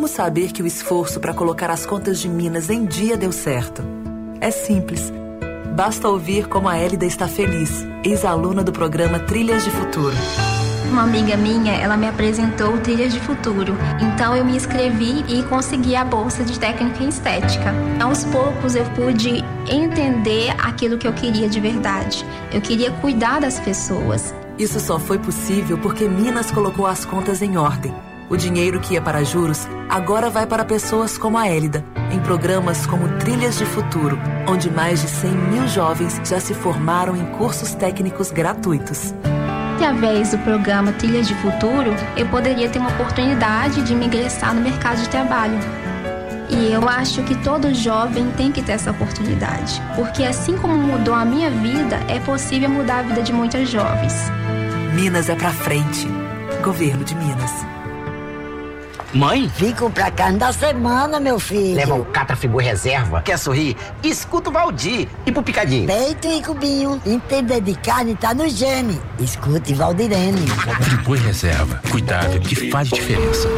Como saber que o esforço para colocar as contas de Minas em dia deu certo? É simples. Basta ouvir como a Hélida está feliz, ex-aluna do programa Trilhas de Futuro. Uma amiga minha, ela me apresentou o Trilhas de Futuro. Então eu me inscrevi e consegui a bolsa de técnica em estética. Aos poucos eu pude entender aquilo que eu queria de verdade. Eu queria cuidar das pessoas. Isso só foi possível porque Minas colocou as contas em ordem. O dinheiro que ia para juros agora vai para pessoas como a Hélida, em programas como Trilhas de Futuro, onde mais de 100 mil jovens já se formaram em cursos técnicos gratuitos. Através do programa Trilhas de Futuro, eu poderia ter uma oportunidade de me ingressar no mercado de trabalho. E eu acho que todo jovem tem que ter essa oportunidade, porque assim como mudou a minha vida, é possível mudar a vida de muitos jovens. Minas é pra frente. Governo de Minas. Mãe? Vim comprar carne da semana, meu filho. Leva o Catra Friboi Reserva. Quer sorrir? Escuta o Valdir. E pro picadinho? Peito e cubinho. Entender de carne tá no gene. Escute Valdirene. Friboi Reserva. Cuidado que faz diferença.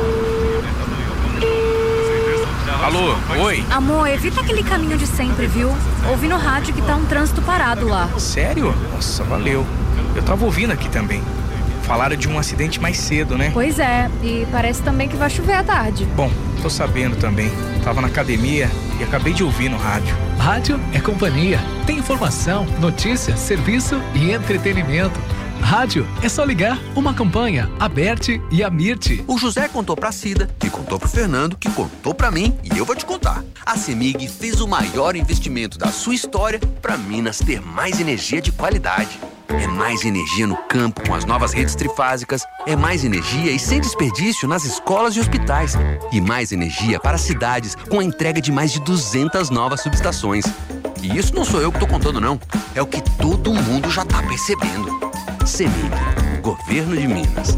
Alô, oi? Amor, evita aquele caminho de sempre, viu? Ouvi no rádio que tá um trânsito parado lá. Sério? Nossa, valeu. Eu tava ouvindo aqui também. Falaram de um acidente mais cedo, né? Pois é, e parece também que vai chover à tarde. Bom, tô sabendo também. Tava na academia e acabei de ouvir no rádio. Rádio é companhia. Tem informação, notícia, serviço e entretenimento. Rádio é só ligar. Uma campanha, a Berti e a Mirti. O José contou pra Cida, que contou pro Fernando, que contou pra mim e eu vou te contar. A CEMIG fez o maior investimento da sua história pra Minas ter mais energia de qualidade. É mais energia no campo com as novas redes trifásicas, é mais energia e sem desperdício nas escolas e hospitais, e mais energia para as cidades com a entrega de mais de 200 novas subestações. E isso não sou eu que tô contando não, é o que todo mundo já tá percebendo. CEMIG, Governo de Minas.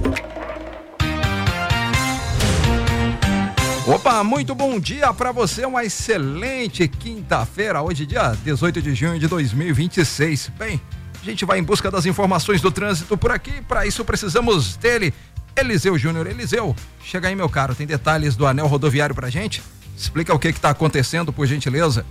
Opa, muito bom dia para você, uma excelente quinta-feira, hoje dia 18 de junho de 2026. Bem, a gente vai em busca das informações do trânsito por aqui, para isso precisamos dele, Eliseu Júnior. Eliseu, chega aí meu caro, tem detalhes do anel rodoviário pra gente? Explica o que tá acontecendo, por gentileza.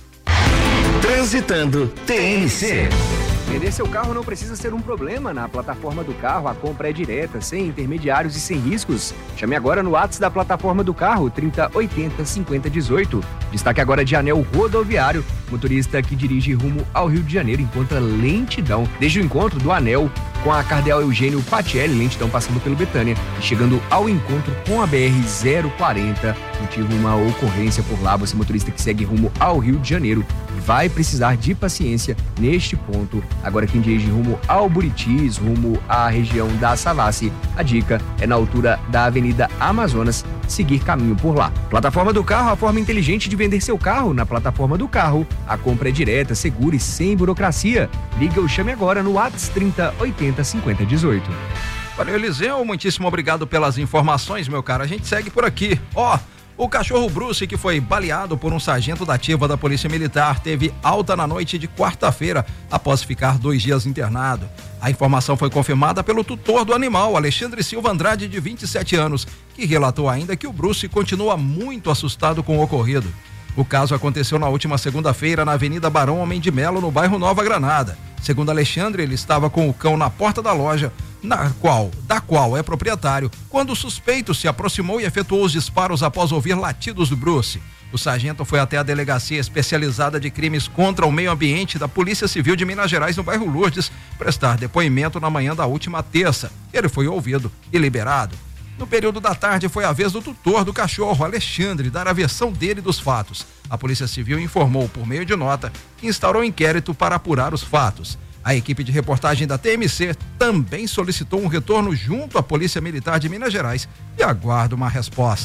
Transitando TNC. Vender seu carro não precisa ser um problema. Na plataforma do carro, a compra é direta, sem intermediários e sem riscos. Chame agora no WhatsApp da plataforma do carro, 3080-5018. Destaque agora de anel rodoviário. Motorista que dirige rumo ao Rio de Janeiro encontra lentidão. Desde o encontro do anel com a Cardeal Eugênio Patielli, lentidão passando pelo Betânia e chegando ao encontro com a BR-040. Motivo uma ocorrência por lá. Você, motorista que segue rumo ao Rio de Janeiro, vai precisar de paciência neste ponto. Agora quem dirige rumo ao Buritis, rumo à região da Savassi, a dica é na altura da Avenida Amazonas, seguir caminho por lá. Plataforma do carro, a forma inteligente de vender seu carro. Na plataforma do carro, a compra é direta, segura e sem burocracia. Liga ou chame agora no WhatsApp 3080-5018. Valeu, Eliseu, muitíssimo obrigado pelas informações, meu cara. A gente segue por aqui. O cachorro Bruce, que foi baleado por um sargento da ativa da Polícia Militar, teve alta na noite de quarta-feira, após ficar 2 dias internado. A informação foi confirmada pelo tutor do animal, Alexandre Silva Andrade, de 27 anos, que relatou ainda que o Bruce continua muito assustado com o ocorrido. O caso aconteceu na última segunda-feira na Avenida Barão Homem de Melo, no bairro Nova Granada. Segundo Alexandre, ele estava com o cão na porta da loja, da qual é proprietário, quando o suspeito se aproximou e efetuou os disparos após ouvir latidos do Bruce. O sargento foi até a Delegacia Especializada de Crimes contra o Meio Ambiente da Polícia Civil de Minas Gerais, no bairro Lourdes, prestar depoimento na manhã da última terça. Ele foi ouvido e liberado. No período da tarde, foi a vez do tutor do cachorro, Alexandre, dar a versão dele dos fatos. A Polícia Civil informou, por meio de nota, que instaurou inquérito para apurar os fatos. A equipe de reportagem da TMC também solicitou um retorno junto à Polícia Militar de Minas Gerais e aguarda uma resposta.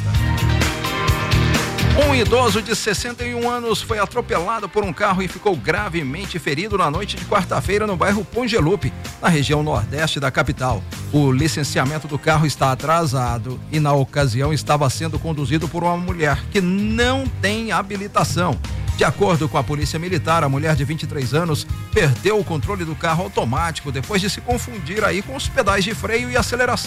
Um idoso de 61 anos foi atropelado por um carro e ficou gravemente ferido na noite de quarta-feira no bairro Pongelupe, na região nordeste da capital. O licenciamento do carro está atrasado e, na ocasião, estava sendo conduzido por uma mulher que não tem habilitação. De acordo com a Polícia Militar, a mulher de 23 anos perdeu o controle do carro automático depois de se confundir aí com os pedais de freio e aceleração.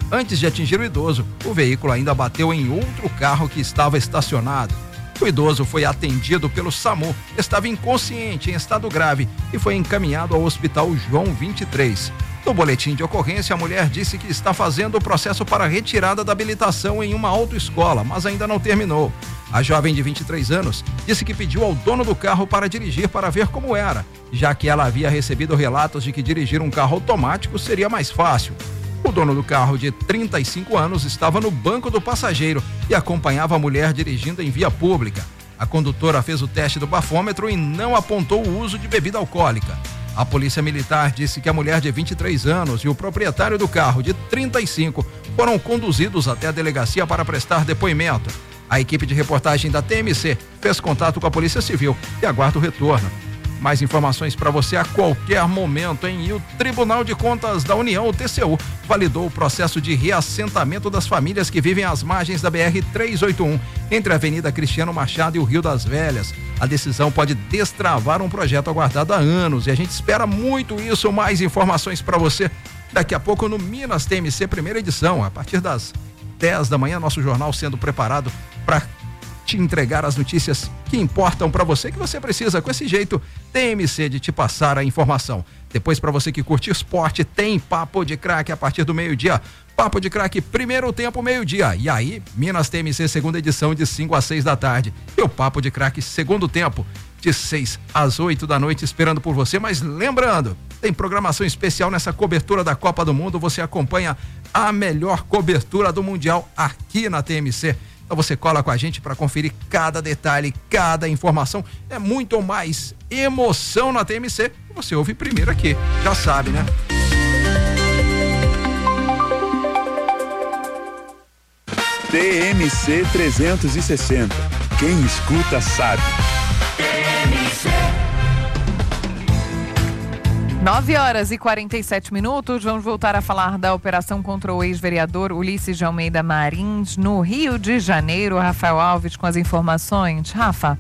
Antes de atingir o idoso, o veículo ainda bateu em outro carro que estava estacionado. O idoso foi atendido pelo SAMU, estava inconsciente, em estado grave, e foi encaminhado ao Hospital João 23. No boletim de ocorrência, a mulher disse que está fazendo o processo para retirada da habilitação em uma autoescola, mas ainda não terminou. A jovem de 23 anos disse que pediu ao dono do carro para dirigir para ver como era, já que ela havia recebido relatos de que dirigir um carro automático seria mais fácil. O dono do carro, de 35 anos, estava no banco do passageiro e acompanhava a mulher dirigindo em via pública. A condutora fez o teste do bafômetro e não apontou o uso de bebida alcoólica. A polícia militar disse que a mulher de 23 anos e o proprietário do carro, de 35, foram conduzidos até a delegacia para prestar depoimento. A equipe de reportagem da TMC fez contato com a Polícia Civil e aguarda o retorno. Mais informações para você a qualquer momento, hein? E o Tribunal de Contas da União, o TCU, validou o processo de reassentamento das famílias que vivem às margens da BR-381, entre a Avenida Cristiano Machado e o Rio das Velhas. A decisão pode destravar um projeto aguardado há anos e a gente espera muito isso. Mais informações para você daqui a pouco no Minas TMC, primeira edição, a partir das 10 da manhã, nosso jornal sendo preparado para te entregar as notícias que importam para você, que você precisa, com esse jeito TMC de te passar a informação. Depois, para você que curte esporte, tem Papo de Craque a partir do meio-dia. Papo de Craque, primeiro tempo, meio-dia. E aí, Minas TMC, segunda edição, de 5 às 6 da tarde. E o Papo de Craque, segundo tempo, de 6 às 8 da noite, esperando por você. Mas lembrando, tem programação especial nessa cobertura da Copa do Mundo. Você acompanha a melhor cobertura do Mundial aqui na TMC. Então você cola com a gente para conferir cada detalhe, cada informação. É muito mais emoção na TMC. Você ouve primeiro aqui, já sabe, né? TMC 360. Quem escuta sabe. TMC. 9h47. Vamos voltar a falar da operação contra o ex-vereador Ulisses de Almeida Marins, no Rio de Janeiro. Rafael Alves com as informações. Rafa.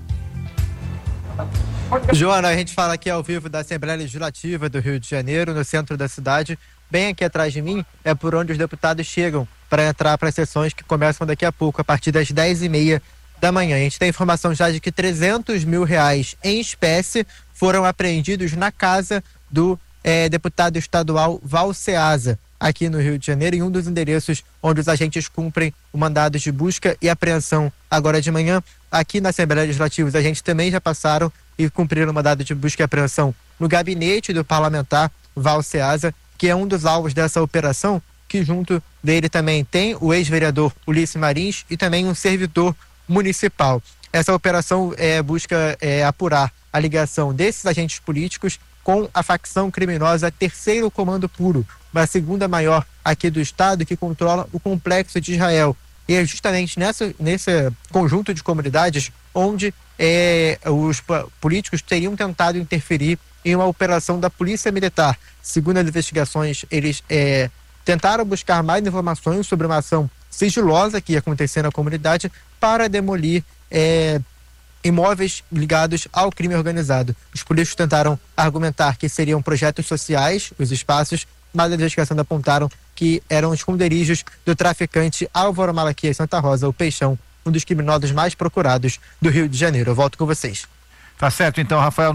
Joana, a gente fala aqui ao vivo da Assembleia Legislativa do Rio de Janeiro, no centro da cidade. Bem aqui atrás de mim é por onde os deputados chegam para entrar para as sessões que começam daqui a pouco, a partir das 10h30 da manhã. A gente tem informação já de que R$300 mil em espécie foram apreendidos na casa do deputado estadual Valceasa, aqui no Rio de Janeiro, em um dos endereços onde os agentes cumprem o mandado de busca e apreensão agora de manhã. Aqui na Assembleia Legislativa, os agentes também já passaram e cumpriram o mandado de busca e apreensão no gabinete do parlamentar Valceasa, que é um dos alvos dessa operação, que junto dele também tem o ex-vereador Ulisses Marins e também um servidor municipal. Essa operação busca apurar a ligação desses agentes políticos com a facção criminosa Terceiro Comando Puro, uma segunda maior aqui do estado, que controla o complexo de Israel. E é justamente nesse conjunto de comunidades onde os políticos teriam tentado interferir em uma operação da Polícia Militar. Segundo as investigações, eles tentaram buscar mais informações sobre uma ação sigilosa que ia acontecer na comunidade para demolir imóveis ligados ao crime organizado. Os políticos tentaram argumentar que seriam projetos sociais, os espaços, mas as investigações apontaram que eram esconderijos do traficante Álvaro Malaquias Santa Rosa, o Peixão, um dos criminosos mais procurados do Rio de Janeiro. Eu volto com vocês. Tá certo, então, Rafael,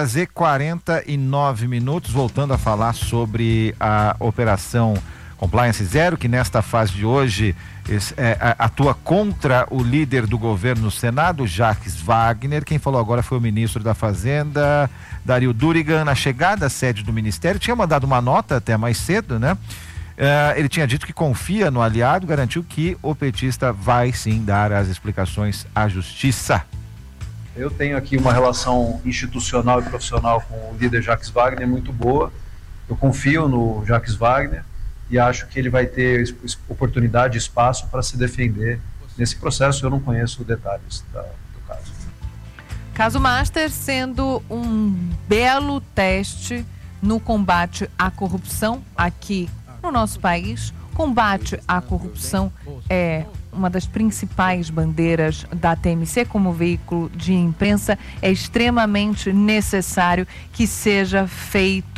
9h49, voltando a falar sobre a operação Compliance Zero, que nesta fase de hoje atua contra o líder do governo no Senado, Jacques Wagner. Quem falou agora foi o ministro da Fazenda, Dario Durigan, na chegada à sede do Ministério. Tinha mandado uma nota até mais cedo, né? Ele tinha dito que confia no aliado, garantiu que o petista vai sim dar as explicações à Justiça. Eu tenho aqui uma relação institucional e profissional com o líder Jacques Wagner muito boa. Eu confio no Jacques Wagner e acho que ele vai ter oportunidade e espaço para se defender nesse processo. Eu não conheço detalhes do caso. Caso Master sendo um belo teste no combate à corrupção aqui no nosso país. Combate à corrupção é uma das principais bandeiras da TMC como veículo de imprensa. É extremamente necessário que seja feito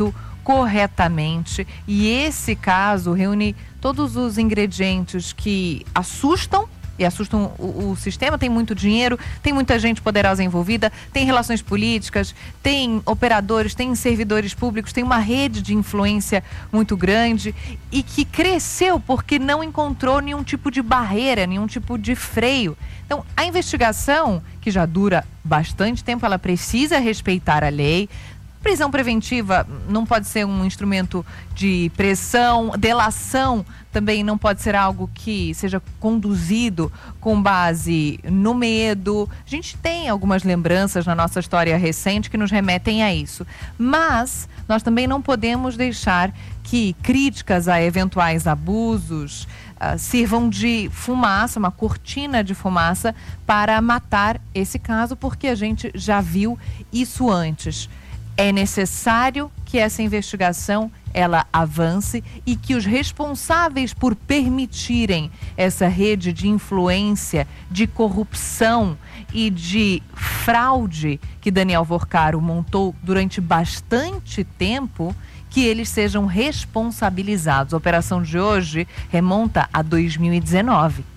corretamente, e esse caso reúne todos os ingredientes que assustam o sistema. Tem muito dinheiro, tem muita gente poderosa envolvida, tem relações políticas, tem operadores, tem servidores públicos, tem uma rede de influência muito grande e que cresceu porque não encontrou nenhum tipo de barreira, nenhum tipo de freio. Então, a investigação, que já dura bastante tempo, ela precisa respeitar a lei. Prisão preventiva não pode ser um instrumento de pressão, delação também não pode ser algo que seja conduzido com base no medo. A gente tem algumas lembranças na nossa história recente que nos remetem a isso. Mas nós também não podemos deixar que críticas a eventuais abusos sirvam de fumaça, uma cortina de fumaça para matar esse caso, porque a gente já viu isso antes. É necessário que essa investigação ela avance e que os responsáveis por permitirem essa rede de influência, de corrupção e de fraude que Daniel Vorcaro montou durante bastante tempo, que eles sejam responsabilizados. A operação de hoje remonta a 2019.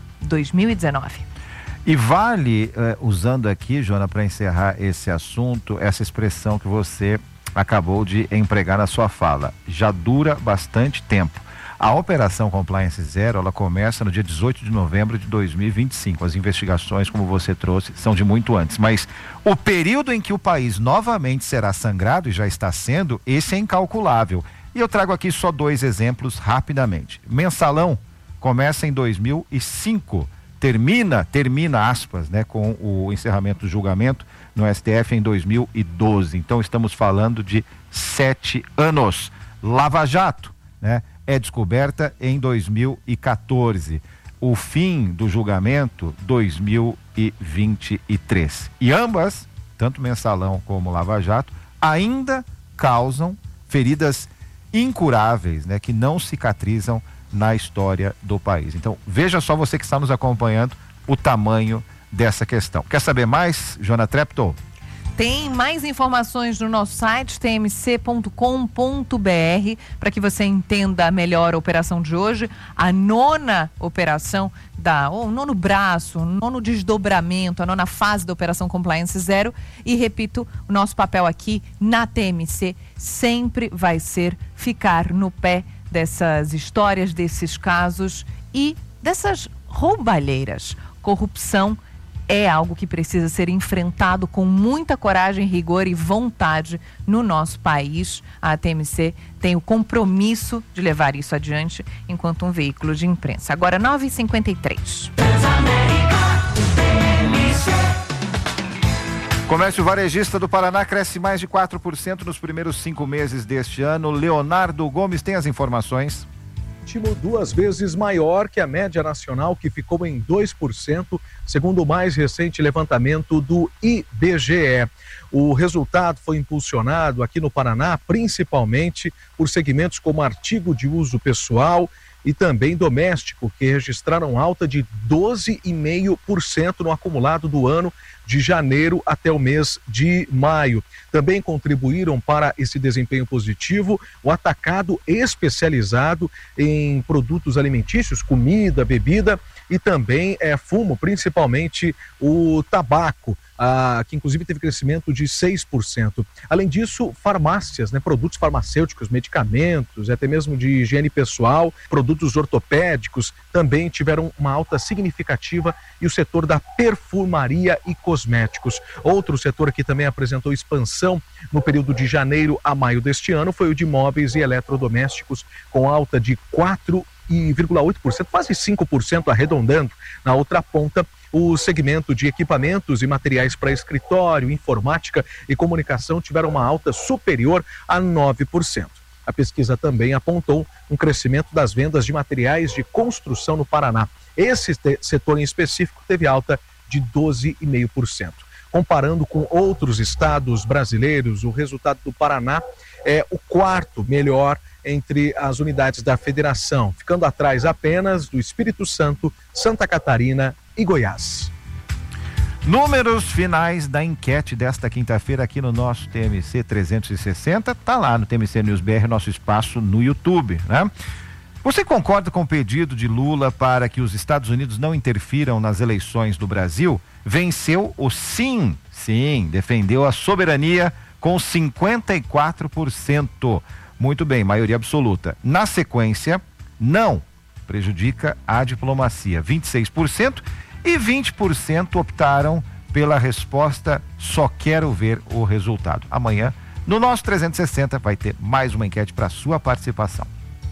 E vale, usando aqui, Joana, para encerrar esse assunto, essa expressão que você acabou de empregar na sua fala. Já dura bastante tempo. A Operação Compliance Zero, ela começa no dia 18 de novembro de 2025. As investigações, como você trouxe, são de muito antes. Mas o período em que o país novamente será sangrado, e já está sendo, esse é incalculável. E eu trago aqui só 2 exemplos rapidamente. Mensalão começa em 2005. Termina, aspas, né, com o encerramento do julgamento no STF em 2012. Então estamos falando de 7 anos. Lava Jato, né, é descoberta em 2014. O fim do julgamento, 2023. E ambas, tanto Mensalão como Lava Jato, ainda causam feridas incuráveis, né, que não cicatrizam na história do país. Então, veja só, você que está nos acompanhando, o tamanho dessa questão. Quer saber mais, Joana Treptow? Tem mais informações no nosso site, tmc.com.br, para que você entenda melhor a operação de hoje. A 9ª operação, o 9º braço, o 9º desdobramento, a 9ª fase da Operação Compliance Zero. E repito, o nosso papel aqui na TMC sempre vai ser ficar no pé dessas histórias, desses casos e dessas roubalheiras. Corrupção é algo que precisa ser enfrentado com muita coragem, rigor e vontade no nosso país. A TMC tem o compromisso de levar isso adiante enquanto um veículo de imprensa. Agora 9h53. Comércio varejista do Paraná cresce mais de 4% nos primeiros 5 meses deste ano. Leonardo Gomes tem as informações. Ritmo 2 vezes maior que a média nacional, que ficou em 2%, segundo o mais recente levantamento do IBGE. O resultado foi impulsionado aqui no Paraná, principalmente por segmentos como artigo de uso pessoal e também doméstico, que registraram alta de 12,5% no acumulado do ano de janeiro até o mês de maio. Também contribuíram para esse desempenho positivo o atacado especializado em produtos alimentícios, comida, bebida e também fumo, principalmente o tabaco, que inclusive teve crescimento de 6%. Além disso, farmácias, né, produtos farmacêuticos, medicamentos, até mesmo de higiene pessoal, produtos ortopédicos também tiveram uma alta significativa, e o setor da perfumaria e cosméticos. Outro setor que também apresentou expansão no período de janeiro a maio deste ano foi o de móveis e eletrodomésticos, com alta de 4,8%, quase 5% arredondando. Na outra ponta, o segmento de equipamentos e materiais para escritório, informática e comunicação tiveram uma alta superior a 9%. A pesquisa também apontou um crescimento das vendas de materiais de construção no Paraná. Esse setor em específico teve alta de 12,5%. Comparando com outros estados brasileiros, o resultado do Paraná é o 4º melhor entre as unidades da federação, ficando atrás apenas do Espírito Santo, Santa Catarina e Goiás. Números finais da enquete desta quinta-feira aqui no nosso TMC 360, tá lá no TMC News BR, nosso espaço no YouTube, né? Você concorda com o pedido de Lula para que os Estados Unidos não interfiram nas eleições do Brasil? Venceu o sim, defendeu a soberania com 54%. Muito bem, maioria absoluta. Na sequência, não, prejudica a diplomacia, 26%, e 20% optaram pela resposta só quero ver o resultado. Amanhã, no nosso 360, vai ter mais uma enquete para sua participação.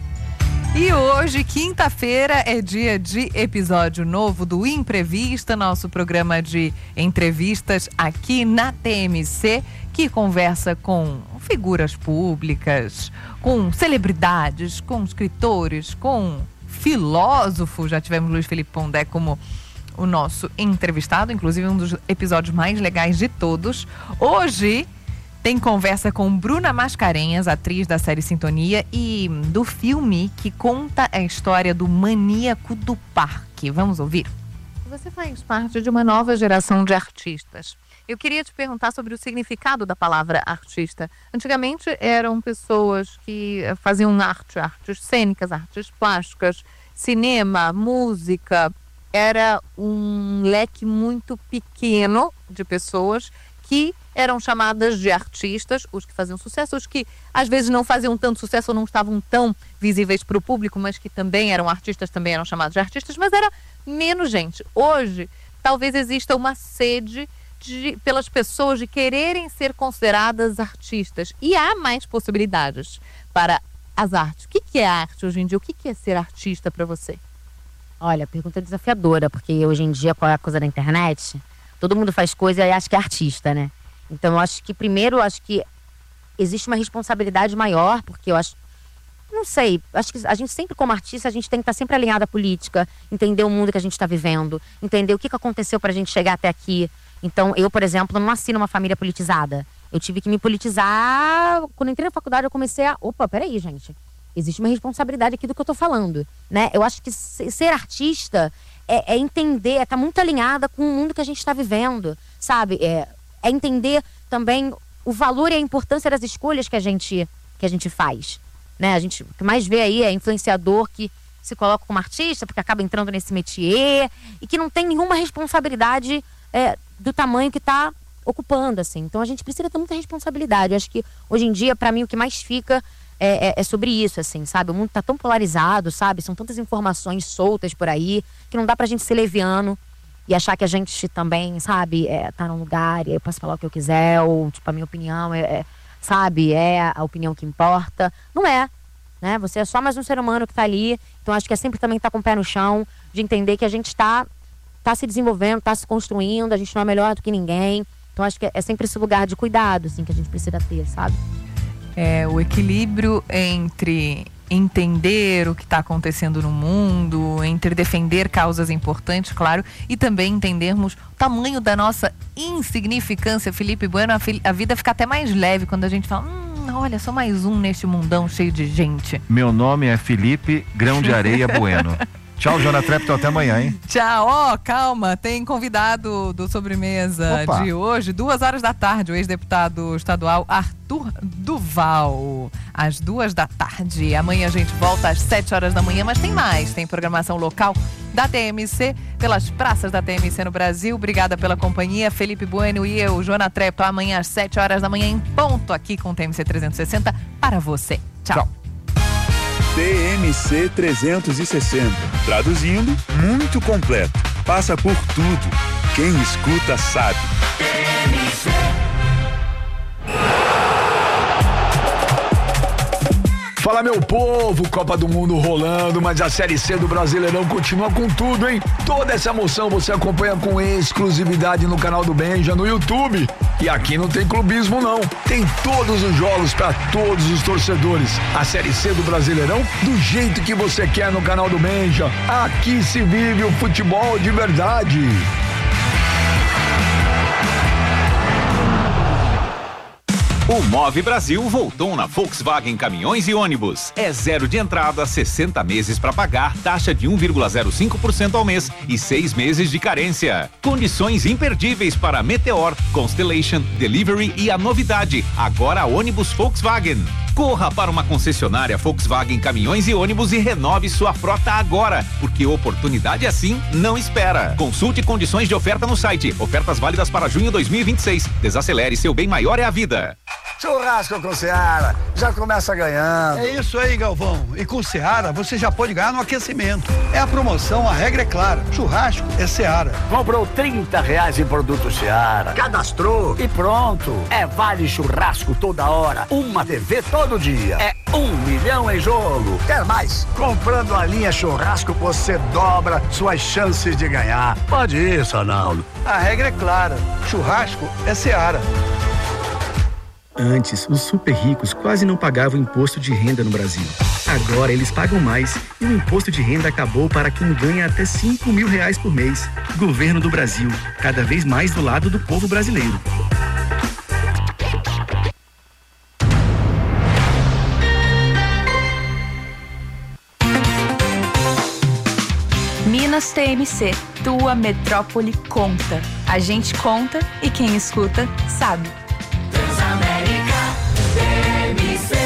E hoje, quinta-feira, é dia de episódio novo do Imprevista, nosso programa de entrevistas aqui na TMC, que conversa com figuras públicas, com celebridades, com escritores, com filósofos. Já tivemos Luiz Felipe Pondé como o nosso entrevistado, inclusive um dos episódios mais legais de todos. Hoje tem conversa com Bruna Mascarenhas, atriz da série Sintonia e do filme que conta a história do maníaco do parque. Vamos ouvir? Você faz parte de uma nova geração de artistas. Eu queria te perguntar sobre o significado da palavra artista. Antigamente eram pessoas que faziam artes cênicas, artes plásticas, cinema, música. Era um leque muito pequeno de pessoas que eram chamadas de artistas, os que faziam sucesso, os que às vezes não faziam tanto sucesso ou não estavam tão visíveis para o público, mas que também eram artistas, também eram chamados de artistas, mas era menos gente. Hoje, talvez exista uma sede pelas pessoas de quererem ser consideradas artistas. E há mais possibilidades para as artes. O que é arte hoje em dia? O que é ser artista para você? Olha, a pergunta é desafiadora, porque hoje em dia, com a coisa da internet, todo mundo faz coisa e acha que é artista, né? Então, eu acho que, primeiro, existe uma responsabilidade maior, porque eu acho, não sei, acho que a gente sempre, como artista, a gente tem que estar sempre alinhado à política, entender o mundo que a gente está vivendo, entender o que aconteceu para a gente chegar até aqui. Então, eu, por exemplo, não nasci numa família politizada. Eu tive que me politizar. Quando entrei na faculdade, eu comecei a... Opa, peraí, gente. Existe uma responsabilidade aqui do que eu tô falando, né? Eu acho que ser artista é entender, é estar muito alinhada com o mundo que a gente está vivendo, sabe? É entender também o valor e a importância das escolhas que a gente faz, né? A gente, o que mais vê aí é influenciador que se coloca como artista porque acaba entrando nesse métier e que não tem nenhuma responsabilidade do tamanho que está ocupando, assim. Então a gente precisa ter muita responsabilidade. Eu acho que hoje em dia, para mim, o que mais fica é sobre isso, assim, sabe? O mundo tá tão polarizado, sabe? São tantas informações soltas por aí que não dá pra gente ser leviano e achar que a gente também, sabe, tá num lugar e eu posso falar o que eu quiser, ou, tipo, a minha opinião sabe, é a opinião que importa. Não é, né? Você é só mais um ser humano que tá ali. Então acho que é sempre também estar com o pé no chão, de entender que a gente tá se desenvolvendo, tá se construindo, a gente não é melhor do que ninguém. Então acho que é sempre esse lugar de cuidado, assim, que a gente precisa ter, sabe? O equilíbrio entre entender o que está acontecendo no mundo, entre defender causas importantes, claro, e também entendermos o tamanho da nossa insignificância. Felipe Bueno, a vida fica até mais leve quando a gente fala, olha, só mais um neste mundão cheio de gente. Meu nome é Felipe Grão de Areia Bueno. Tchau, Jona Trepton, até amanhã, hein? Tchau, calma, tem convidado do Sobremesa de hoje, 2h da tarde, o ex-deputado estadual Arthur Duval, às 2h da tarde. Amanhã a gente volta às 7h da manhã, mas tem mais, tem programação local da TMC, pelas praças da TMC no Brasil. Obrigada pela companhia, Felipe Bueno e eu, Jona Trepton, amanhã às 7h da manhã em ponto, aqui com o TMC 360 para você. Tchau. TMC 360. Traduzindo, muito completo. Passa por tudo. Quem escuta sabe. Fala, meu povo, Copa do Mundo rolando, mas a Série C do Brasileirão continua com tudo, hein? Toda essa emoção você acompanha com exclusividade no canal do Benja no YouTube. E aqui não tem clubismo, não. Tem todos os jogos para todos os torcedores. A Série C do Brasileirão do jeito que você quer no canal do Benja. Aqui se vive o futebol de verdade. O O Move Brasil voltou na Volkswagen Caminhões e Ônibus. É 0 de entrada, 60 meses para pagar, taxa de 1,05% ao mês e 6 meses de carência. Condições imperdíveis para Meteor, Constellation, Delivery e a novidade, agora ônibus Volkswagen. Corra para uma concessionária Volkswagen Caminhões e Ônibus e renove sua frota agora, porque oportunidade assim não espera. Consulte condições de oferta no site. Ofertas válidas para junho 2026. Desacelere, seu bem maior é a vida. Churrasco com Seara, já começa ganhando. É isso aí, Galvão. E com Seara, você já pode ganhar no aquecimento. É a promoção, a regra é clara. Churrasco é Seara. Comprou R$30 em produto Seara, cadastrou e pronto. É vale churrasco toda hora, uma TV todo dia. É 1 milhão em jogo. Quer mais? Comprando a linha churrasco, você dobra suas chances de ganhar. Pode ir, Sonaldo. A regra é clara. Churrasco é Seara. Antes, os super ricos quase não pagavam imposto de renda no Brasil. Agora eles pagam mais e o imposto de renda acabou para quem ganha até R$5 mil por mês. Governo do Brasil, cada vez mais do lado do povo brasileiro. Minas TMC, tua metrópole conta. A gente conta e quem escuta sabe. Transamérica TMC.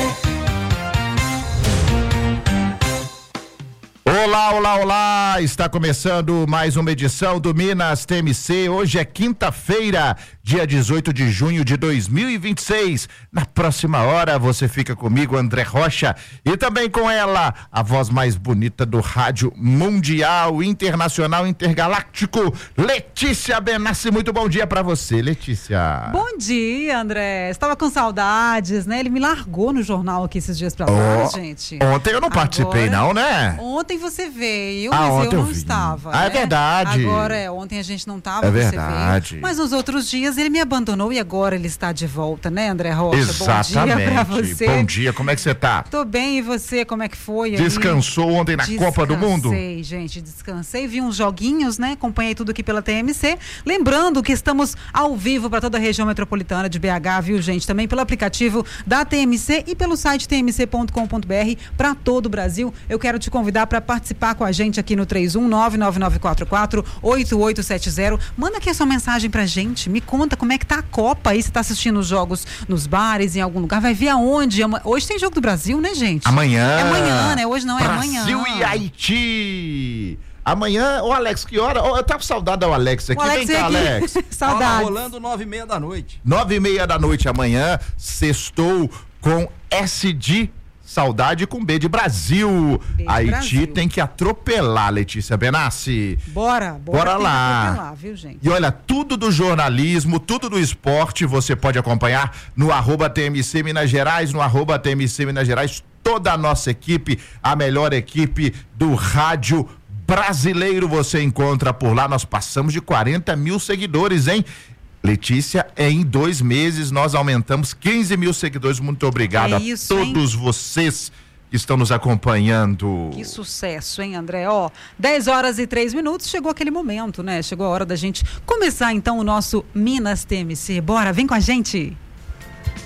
Olá, olá, olá! Está começando mais uma edição do Minas TMC. Hoje é quinta-feira, dia 18 de junho de 2026. Na próxima hora você fica comigo, André Rocha, e também com ela, a voz mais bonita do rádio mundial, internacional, intergaláctico, Letícia Benassi. Muito bom dia pra você, Letícia. Bom dia, André. Estava com saudades, né? Ele me largou no jornal aqui esses dias pra lá, gente. Ontem eu não participei, não, né? Ontem você veio, mas eu não estava. Ah, é verdade. Agora, ontem a gente não estava, é você verdade. veio. Mas nos outros dias ele me abandonou e agora ele está de volta, né, André Rocha? Exatamente. Bom dia pra você. Bom dia, como é que você tá? Tô bem, e você, como é que foi? Descansou ontem na Copa do Mundo? Descansei, gente, descansei, vi uns joguinhos, né? Acompanhei tudo aqui pela TMC. Lembrando que estamos ao vivo para toda a região metropolitana de BH, viu, gente? Também pelo aplicativo da TMC e pelo site tmc.com.br para todo o Brasil. Eu quero te convidar para participar com a gente aqui no 31-99944-8870. Manda aqui a sua mensagem pra gente, me conta como é que tá a Copa aí, você tá assistindo os jogos nos bares, em algum lugar, vai ver aonde? Hoje tem jogo do Brasil, né, gente? Amanhã. É amanhã, né? Hoje não é amanhã. Brasil e Haiti. Amanhã, ô Alex, que hora? Eu tava com saudade do Alex aqui. Vem cá, Alex. Saudade. Rolando 9h30 da noite. 9h30 da noite amanhã, sextou com S de saudade com B de Brasil. Haiti Brasil. Tem que atropelar, Letícia Benassi. Bora lá. Atropelar, viu, gente? E olha, tudo do jornalismo, tudo do esporte, você pode acompanhar no @TMC Minas Gerais, no @TMC Minas Gerais, toda a nossa equipe, a melhor equipe do rádio brasileiro você encontra por lá. Nós passamos de 40 mil seguidores, hein? Letícia, em 2 meses nós aumentamos 15 mil seguidores. Muito obrigado a todos vocês que estão nos acompanhando. Que sucesso, hein, André? 10h03, chegou aquele momento, né? Chegou a hora da gente começar então o nosso Minas TMC. Bora, vem com a gente!